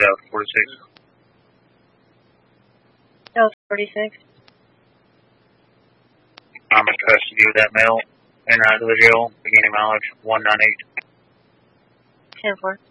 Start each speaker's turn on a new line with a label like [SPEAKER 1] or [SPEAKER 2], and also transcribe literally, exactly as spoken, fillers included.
[SPEAKER 1] Delta forty-six.
[SPEAKER 2] Delta forty-six.
[SPEAKER 1] I'm in custody of that male. En route to the jail, beginning mileage one nine eight.
[SPEAKER 2] ten four.